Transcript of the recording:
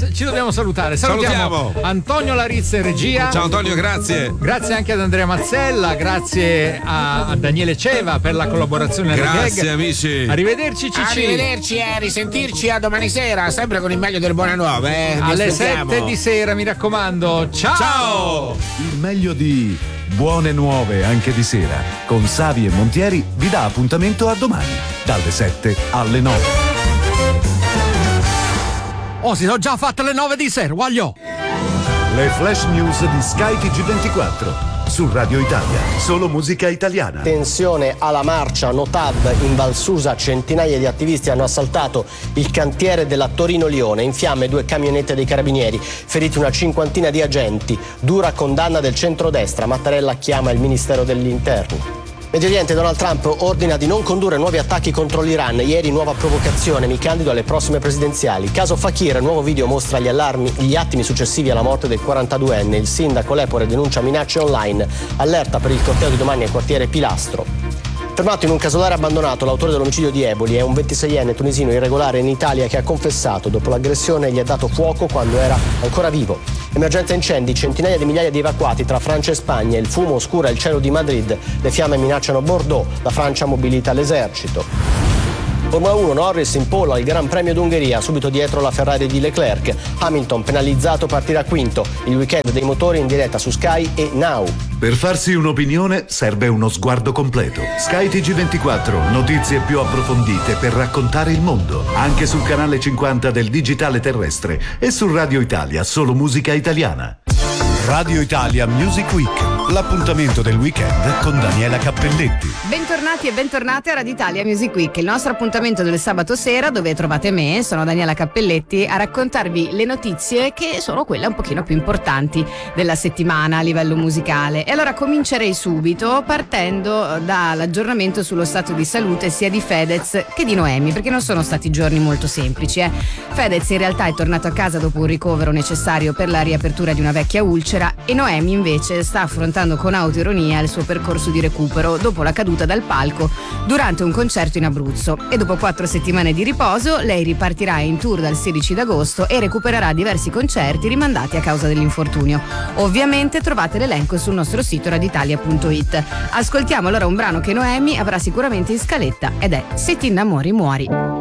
ci dobbiamo salutare. Salutiamo Antonio Larizza in regia. Ciao Antonio, grazie. Grazie anche ad Andrea Mazzella, grazie a Daniele Ceva per la collaborazione. Grazie amici. Arrivederci Cicci. Arrivederci e risentirci a domani sera, sempre con il meglio del Buonanotte. Alle 7 di sera, mi raccomando. Ciao. Il meglio di Buone Nuove anche di sera con Savi e Montieri vi dà appuntamento a domani dalle 7 alle 9. Oh, si sono già fatte le 9 di sera, voglio. Le flash news di Sky TG24 su Radio Italia, solo musica italiana. Tensione alla marcia Notav in Val Susa, centinaia di attivisti hanno assaltato il cantiere della Torino-Lione, in fiamme 2 camionette dei carabinieri, feriti una cinquantina di agenti, dura condanna del centrodestra, Mattarella chiama il Ministero dell'Interno. Medio Oriente, Donald Trump ordina di non condurre nuovi attacchi contro l'Iran. Ieri nuova provocazione, mi candido alle prossime presidenziali. Caso Fakir, nuovo video mostra gli attimi successivi alla morte del 42enne. Il sindaco Lepore denuncia minacce online, allerta per il corteo di domani al quartiere Pilastro. Fermato in un casolare abbandonato, l'autore dell'omicidio di Eboli è un 26enne tunisino irregolare in Italia che ha confessato. Dopo l'aggressione gli ha dato fuoco quando era ancora vivo. Emergenza incendi, centinaia di migliaia di evacuati tra Francia e Spagna, il fumo oscura il cielo di Madrid, le fiamme minacciano Bordeaux, la Francia mobilita l'esercito. Formula 1, Norris in pole al Gran Premio d'Ungheria, subito dietro la Ferrari di Leclerc. Hamilton penalizzato, partirà quinto. Il weekend dei motori in diretta su Sky e Now. Per farsi un'opinione serve uno sguardo completo. Sky TG24, notizie più approfondite per raccontare il mondo. Anche sul canale 50 del digitale terrestre e su Radio Italia, solo musica italiana. Radio Italia Music Week, l'appuntamento del weekend con Daniela Cappelletti. Bentornati e bentornate a Radio Italia Music Week, il nostro appuntamento del sabato sera dove trovate me, sono Daniela Cappelletti, a raccontarvi le notizie che sono quelle un pochino più importanti della settimana a livello musicale. E allora comincerei subito partendo dall'aggiornamento sullo stato di salute sia di Fedez che di Noemi, perché non sono stati giorni molto semplici. Fedez in realtà è tornato a casa dopo un ricovero necessario per la riapertura di una vecchia ulcera e Noemi invece sta affrontando con autoironia il suo percorso di recupero dopo la caduta dal palco durante un concerto in Abruzzo, e dopo 4 settimane di riposo lei ripartirà in tour dal 16 d'agosto e recupererà diversi concerti rimandati a causa dell'infortunio. Ovviamente trovate l'elenco sul nostro sito radioitalia.it. Ascoltiamo allora un brano che Noemi avrà sicuramente in scaletta ed è Se ti innamori muori.